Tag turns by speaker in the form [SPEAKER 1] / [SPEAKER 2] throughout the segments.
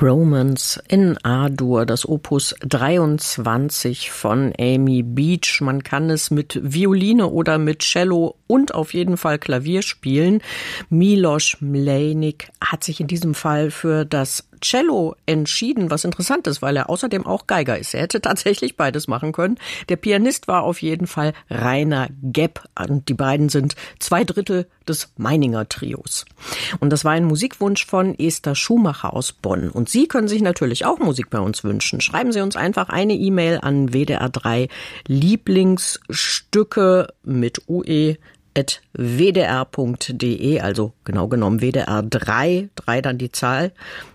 [SPEAKER 1] Romance in A-Dur, das Opus 23 von Amy Beach. Man kann es mit Violine oder mit Cello und auf jeden Fall Klavier spielen. Miloš Mlejnik hat sich in diesem Fall für das Cello entschieden, was interessant ist, weil er außerdem auch Geiger ist. Er hätte tatsächlich beides machen können. Der Pianist war auf jeden Fall Rainer Gepp und die beiden sind 2/3 des Meininger Trios. Und das war ein Musikwunsch von Esther Schumacher aus Bonn. Und Sie können sich natürlich auch Musik bei uns wünschen. Schreiben Sie uns einfach eine E-Mail an WDR3 Lieblingsstücke mit ue@wdr.de, also genau genommen WDR3, 3 dann die Zahl,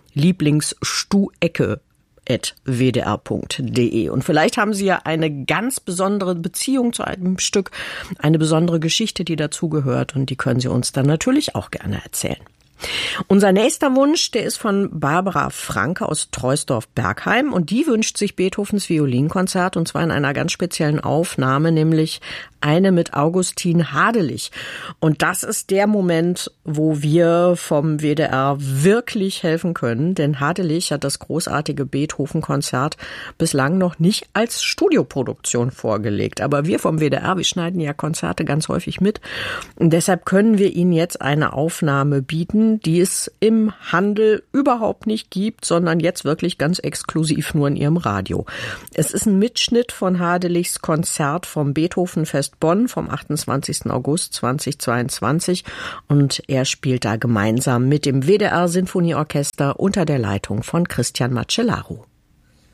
[SPEAKER 1] Lieblingsstuecke@wdr.de. Und vielleicht haben Sie ja eine ganz besondere Beziehung zu einem Stück, eine besondere Geschichte, die dazugehört, und die können Sie uns dann natürlich auch gerne erzählen. Unser nächster Wunsch, der ist von Barbara Franke aus Troisdorf-Bergheim, und die wünscht sich Beethovens Violinkonzert, und zwar in einer ganz speziellen Aufnahme, nämlich eine mit Augustin Hadelich. Und das ist der Moment, wo wir vom WDR wirklich helfen können, denn Hadelich hat das großartige Beethoven-Konzert bislang noch nicht als Studioproduktion vorgelegt. Aber wir vom WDR, wir schneiden ja Konzerte ganz häufig mit, und deshalb können wir Ihnen jetzt eine Aufnahme bieten, die es im Handel überhaupt nicht gibt, sondern jetzt wirklich ganz exklusiv nur in Ihrem Radio. Es ist ein Mitschnitt von Hadelichs Konzert vom Beethovenfest Bonn vom 28. August 2022, und er spielt da gemeinsam mit dem WDR Sinfonieorchester unter der Leitung von Christian Macellaro.